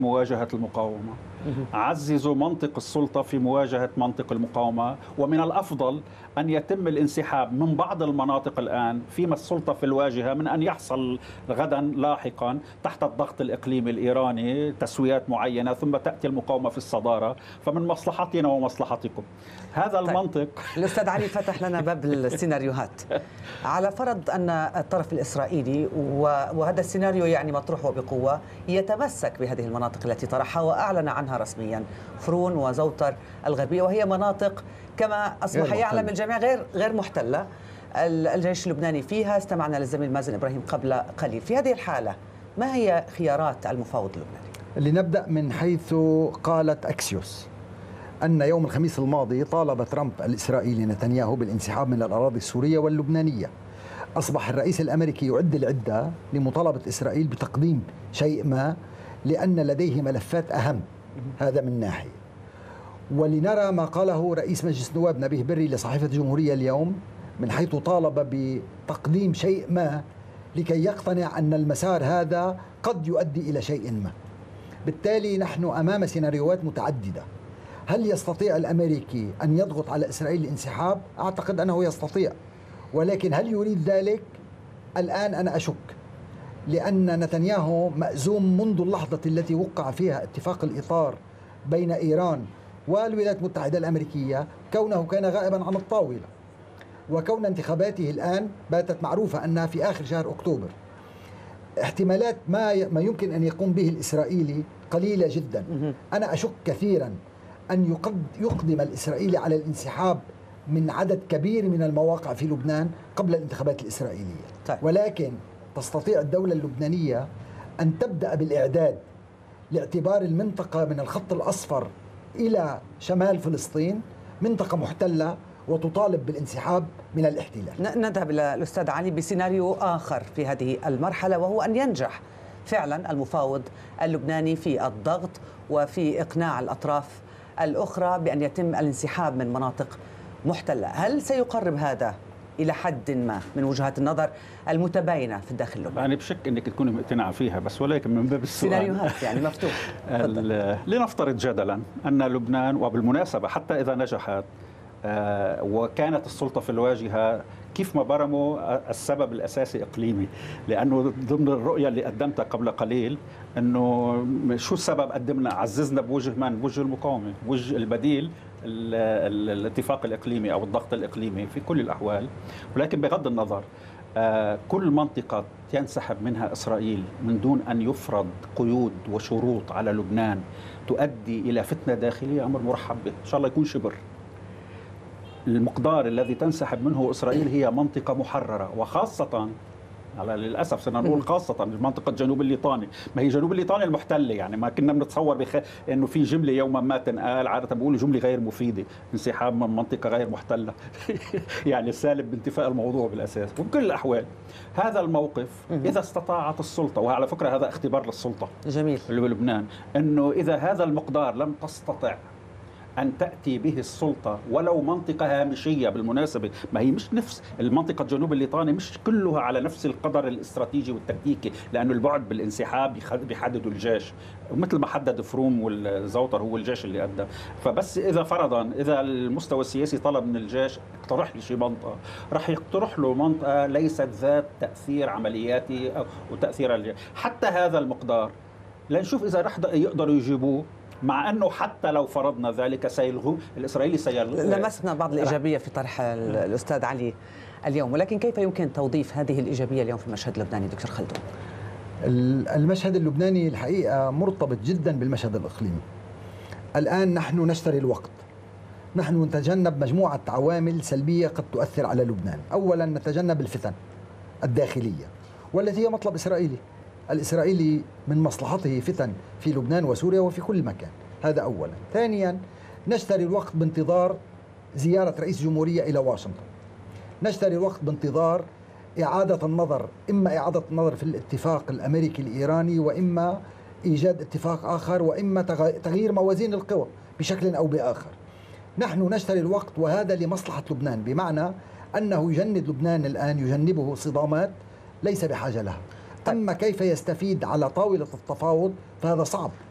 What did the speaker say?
مواجهة المقاومة، عززوا منطق السلطة في مواجهة منطق المقاومة، ومن الأفضل أن يتم الانسحاب من بعض المناطق الآن فيما السلطة في الواجهة من أن يحصل غدا لاحقا تحت الضغط الإقليمي الإيراني تسويات معينة ثم تأتي المقاومة في الصدارة، فمن مصلحتنا ومصلحتكم هذا المنطق. الأستاذ علي فتح لنا باب السيناريوهات. على فرض أن الطرف الإسرائيلي، وهذا السيناريو يعني مطروح وبقوة، يتمسك بهذه المناطق التي طرحها وأعلن عنها رسميا، فرون وزوتر الغربية، وهي مناطق كما أصبح يعلم الجميع غير محتلة. الجيش اللبناني فيها، استمعنا للزميل مازن إبراهيم قبل قليل. في هذه الحالة ما هي خيارات المفاوض اللبناني؟ لنبدأ من حيث قالت أكسيوس أن يوم الخميس الماضي طالب ترامب الإسرائيلي نتنياهو بالانسحاب من الأراضي السورية واللبنانية. أصبح الرئيس الأمريكي يعد العدة لمطالبة إسرائيل بتقديم شيء ما، لأن لديه ملفات أهم. هذا من ناحية. ولنرى ما قاله رئيس مجلس النواب نبيه بري لصحيفة الجمهورية اليوم، من حيث طالب بتقديم شيء ما لكي يقتنع أن المسار هذا قد يؤدي إلى شيء ما. بالتالي نحن أمام سيناريوهات متعددة. هل يستطيع الأمريكي أن يضغط على إسرائيل الانسحاب؟ أعتقد أنه يستطيع، ولكن هل يريد ذلك؟ الآن أنا أشك، لأن نتنياهو مأزوم منذ اللحظة التي وقع فيها اتفاق الإطار بين إيران والولايات المتحدة الأمريكية، كونه كان غائبا عن الطاولة، وكون انتخاباته الآن باتت معروفة أنها في آخر شهر أكتوبر. احتمالات ما يمكن أن يقوم به الإسرائيلي قليلة جدا. أنا أشك كثيرا أن يقدم الإسرائيلي على الانسحاب من عدد كبير من المواقع في لبنان قبل الانتخابات الإسرائيلية. ولكن تستطيع الدولة اللبنانية أن تبدأ بالإعداد لاعتبار المنطقة من الخط الأصفر إلى شمال فلسطين منطقة محتلة، وتطالب بالانسحاب من الاحتلال. نذهب إلى الأستاذ علي بسيناريو آخر في هذه المرحلة، وهو أن ينجح فعلا المفاوض اللبناني في الضغط وفي إقناع الأطراف الأخرى بأن يتم الانسحاب من مناطق محتلة. هل سيقرب هذا إلى حد ما من وجهات النظر المتباينة في الداخل اللبناني؟ أنا بشك أنك تكوني مقتنعة فيها، بس ولكن من باب السؤال سيناريوهات يعني مفتوح. لنفترض جدلا أن لبنان، وبالمناسبة حتى إذا نجحت وكانت السلطة في الواجهة، كيف ما برموا السبب الأساسي إقليمي، لأنه ضمن الرؤية اللي قدمتها قبل قليل أنه شو السبب قدمنا عززنا بوجه من؟ بوجه المقاومة، بوجه البديل الاتفاق الإقليمي أو الضغط الإقليمي في كل الأحوال. ولكن بغض النظر، كل منطقة ينسحب منها إسرائيل من دون أن يفرض قيود وشروط على لبنان تؤدي إلى فتنة داخلية أمر مرحب به، إن شاء الله يكون شبر. المقدار الذي تنسحب منه إسرائيل هي منطقة محررة، وخاصة على للأسف سنقول خاصة منطقة جنوب الليطاني. ما هي جنوب الليطاني المحتلة، يعني ما كنا بنتصور إنه في جملة يوما ما تنقال، عادة بقولوا جملة غير مفيدة، انسحاب من منطقة غير محتلة يعني سالب بانتفاء الموضوع بالأساس. وبكل الأحوال هذا الموقف إذا استطاعت السلطة، وعلى فكرة هذا اختبار للسلطة جميل بلبنان، إنه إذا هذا المقدار لم تستطع أن تأتي به السلطة ولو منطقة هامشية. بالمناسبة ما هي مش نفس المنطقة جنوب الليطاني، مش كلها على نفس القدر الاستراتيجي والتكتيكي، لأنه البعد بالانسحاب بيحددوا الجيش، مثل ما حدد فروم والزوتر هو الجيش اللي قدم. فبس إذا فرضا إذا المستوى السياسي طلب من الجيش اقترح لي شي منطقة، راح يقترح له منطقة ليست ذات تأثير عملياتي أو وتأثير الجيش. حتى هذا المقدار لنشوف إذا رح يقدروا يجيبوه، مع أنه حتى لو فرضنا ذلك سيلغوا الإسرائيلي لمسنا بعض الإيجابية في طرح الأستاذ علي اليوم، ولكن كيف يمكن توظيف هذه الإيجابية اليوم في المشهد اللبناني دكتور خلدون؟ المشهد اللبناني الحقيقة مرتبط جدا بالمشهد الإقليمي. الآن نحن نشتري الوقت، نحن نتجنب مجموعة عوامل سلبية قد تؤثر على لبنان. أولا نتجنب الفتن الداخلية والتي هي مطلب إسرائيلي. الإسرائيلي من مصلحته فتن في لبنان وسوريا وفي كل مكان، هذا أولا. ثانيا نشتري الوقت بانتظار زيارة رئيس جمهورية إلى واشنطن، نشتري الوقت بانتظار إعادة النظر، إما إعادة النظر في الاتفاق الأمريكي الإيراني، وإما إيجاد اتفاق آخر، وإما تغيير موازين القوى بشكل أو بآخر. نحن نشتري الوقت، وهذا لمصلحة لبنان، بمعنى أنه يجند لبنان الآن، يجنبه صدامات ليس بحاجة لها. أما كيف يستفيد على طاولة التفاوض فهذا صعب.